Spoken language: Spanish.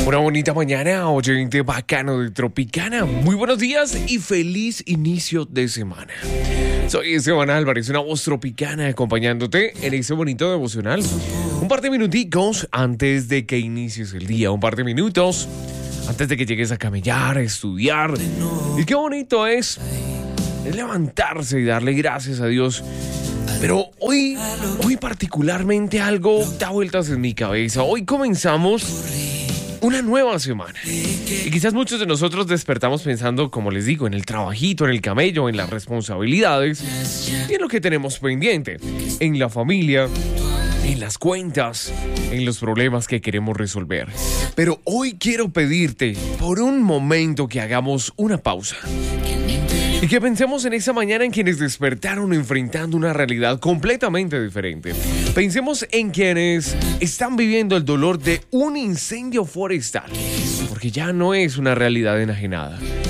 Una bonita mañana, oyente bacano de Tropicana. Muy buenos días y feliz inicio de semana. Soy Esteban Álvarez, una voz tropicana acompañándote en este bonito devocional. Un par de minuticos antes de que inicies el día, un par de minutos antes de que llegues a camellar, a estudiar. Y qué bonito es levantarse y darle gracias a Dios. Pero hoy particularmente algo da vueltas en mi cabeza. Hoy comenzamos una nueva semana. Y quizás muchos de nosotros despertamos pensando, como les digo, en el trabajito, en el camello, en las responsabilidades y en lo que tenemos pendiente, en la familia, en las cuentas, en los problemas que queremos resolver. Pero hoy quiero pedirte por un momento que hagamos una pausa y que pensemos en esa mañana en quienes despertaron enfrentando una realidad completamente diferente. Pensemos en quienes están viviendo el dolor de un incendio forestal, porque ya no es una realidad enajenada.